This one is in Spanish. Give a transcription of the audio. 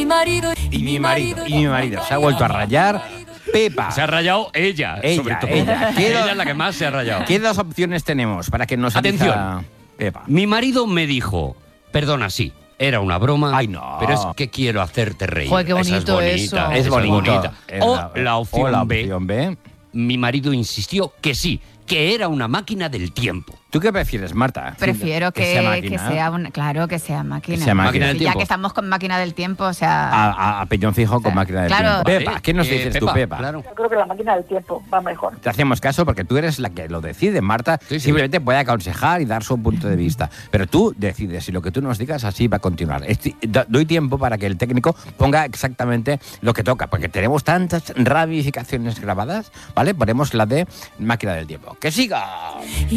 marido. Y mi marido se ha vuelto a rayar. Pepa. Se ha rayado ella, sobre todo. Ella. Ella es la que más se ha rayado. ¿Qué dos opciones tenemos para que nos Atención. elija Pepa? Mi marido me dijo, perdona, sí, era una broma. Ay, no. Pero es que quiero hacerte reír. Joder, qué Esa bonito es bonita. eso. Es esa bonito. bonita. O la opción B. Mi marido insistió que sí, que era una máquina del tiempo. ¿Tú qué prefieres, Marta? Prefiero que sea máquina. claro, que sea máquina. Que sea máquina del Ya tiempo. que estamos con máquina del tiempo, o sea... A peñón fijo con máquina del claro. tiempo. Pepa, ¿qué nos dices tú, Pepa? Claro. Yo creo que la máquina del tiempo va mejor. Te hacemos caso porque tú eres la que lo decide. Marta Sí. simplemente puede aconsejar y dar su punto de vista. Pero tú decides y lo que tú nos digas así va a continuar. Doy tiempo para que el técnico ponga exactamente lo que toca, porque tenemos tantas ramificaciones grabadas, ¿vale? Ponemos la de máquina del tiempo. ¡Que siga!